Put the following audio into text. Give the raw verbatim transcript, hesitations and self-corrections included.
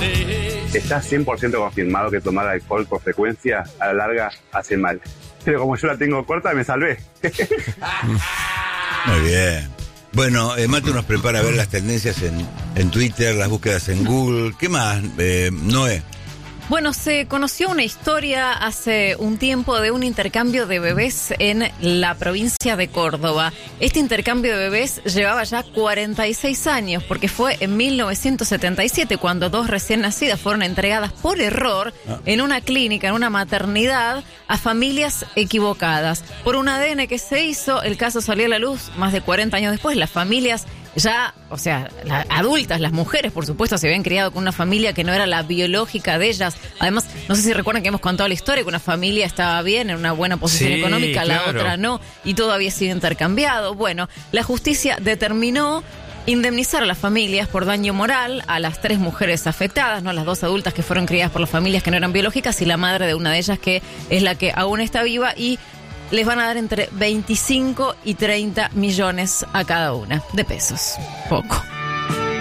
Está cien por ciento confirmado que tomar alcohol con frecuencia a la larga hace mal. Pero como yo la tengo corta, me salvé. Muy bien. Bueno, eh, Matu nos prepara a ver las tendencias en, en Twitter, las búsquedas en Google. ¿Qué más, eh, Noé? Bueno, se conoció una historia hace un tiempo de un intercambio de bebés en la provincia de Córdoba. Este intercambio de bebés llevaba ya cuarenta y seis años, porque fue en mil novecientos setenta y siete cuando dos recién nacidas fueron entregadas por error en una clínica, en una maternidad, a familias equivocadas. Por un A D N que se hizo, el caso salió a la luz más de cuarenta años después. Las familias ya, o sea, la, adultas, las mujeres, por supuesto, se habían criado con una familia que no era la biológica de ellas. Además, no sé si recuerdan que hemos contado la historia, que una familia estaba bien, en una buena posición sí, económica, claro. la otra no, y todo había sido intercambiado. Bueno, la justicia determinó indemnizar a las familias por daño moral a las tres mujeres afectadas, no, las dos adultas que fueron criadas por las familias que no eran biológicas y la madre de una de ellas que es la que aún está viva, y les van a dar entre veinticinco y treinta millones a cada una de pesos. Poco.